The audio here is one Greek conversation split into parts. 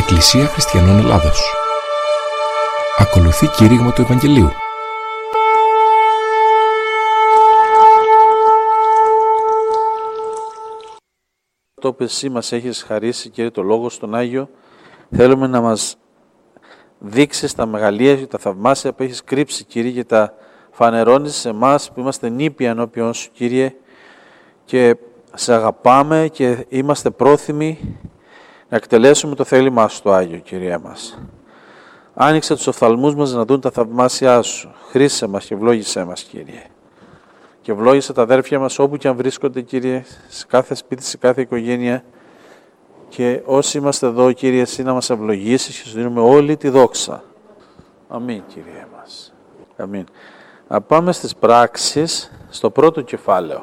Εκκλησία Χριστιανών Ελλάδος. Ακολουθεί κήρυγμα του Ευαγγελίου. Το που εσύ μας έχεις χαρίσει, Κύριε, το Λόγο στον Άγιο, θέλουμε να μας δείξεις τα μεγαλεία και τα θαυμάσια που έχεις κρύψει, Κύριε, και τα φανερώνεις σε εμάς που είμαστε νήπια ενώπιον Σου, Κύριε, και σε αγαπάμε και είμαστε πρόθυμοι να εκτελέσουμε το θέλημά Σου το Άγιο, Κύριε μας. Άνοιξε τους οφθαλμούς μας να δουν τα θαυμάσια Σου. Χρήσσε μας και ευλόγησέ μας, Κύριε. Και ευλόγησε τα αδέρφια μας όπου και αν βρίσκονται, Κύριε, σε κάθε σπίτι, σε κάθε οικογένεια. Και όσοι είμαστε εδώ, Κύριε, εσύ να μας ευλογήσεις και Σου δίνουμε όλη τη δόξα. Αμήν, Κύριε μας. Αμήν. Να πάμε στις πράξεις, στο πρώτο κεφάλαιο.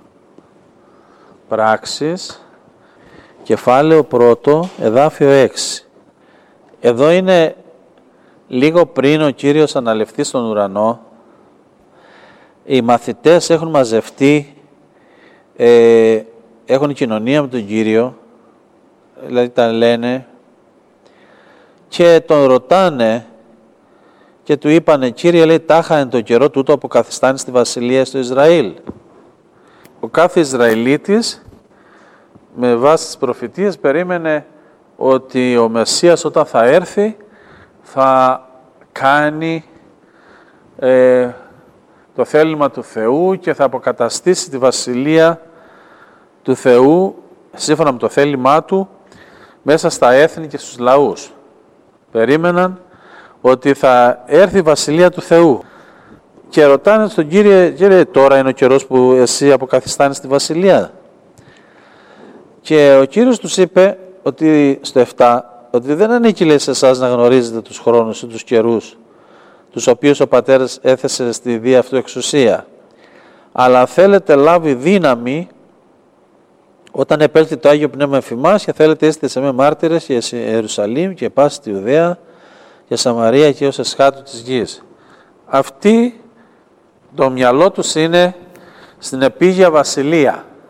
Πράξεις, κεφάλαιο πρώτο, εδάφιο 6. Εδώ είναι λίγο πριν ο Κύριος αναλευθεί στον ουρανό. Οι μαθητές έχουν μαζευτεί, έχουν κοινωνία με τον Κύριο, δηλαδή τα λένε, και τον ρωτάνε και του είπανε, Κύριε, λέει, τάχα εν το καιρό τούτο αποκαθιστάνει στη βασιλεία στο Ισραήλ. Ο κάθε Ισραηλίτης, με βάση τις προφητείες, περίμενε ότι ο Μεσσίας όταν θα έρθει θα κάνει το θέλημα του Θεού και θα αποκαταστήσει τη βασιλεία του Θεού σύμφωνα με το θέλημά Του μέσα στα έθνη και στους λαούς. Περίμεναν ότι θα έρθει η βασιλεία του Θεού και ρωτάνε στον Κύριε, Κύριε, τώρα είναι ο καιρός που εσύ αποκαθιστάνεις τη βασιλεία? Και ο Κύριος τους είπε ότι στο 7, ότι δεν ανήκει, λέει, σε εσάς να γνωρίζετε τους χρόνους ή τους καιρούς τους οποίους ο Πατέρας έθεσε στη δία αυτού εξουσία, αλλά θέλετε λάβει δύναμη όταν επέλθει το Άγιο Πνεύμα εφ' ημάς και θέλετε είστε σε με μάρτυρες και σε Ιερουσαλήμ και πάση στη Ιουδαία και Σαμαρία και ως εσχάτου της γης. Αυτοί το μυαλό τους είναι στην επίγεια βασιλεία.